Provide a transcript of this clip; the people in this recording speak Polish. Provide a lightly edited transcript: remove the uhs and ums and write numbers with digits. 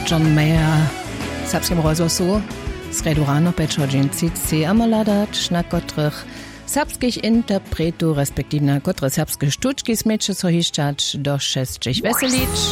John Mayer, serbskim rozhlasu, sredu rano 5:30 amaladać na kotrych serbskich interpretów, respektive na kotrych serbskich sztuczki smieczy so hiszczać do 6 weselić.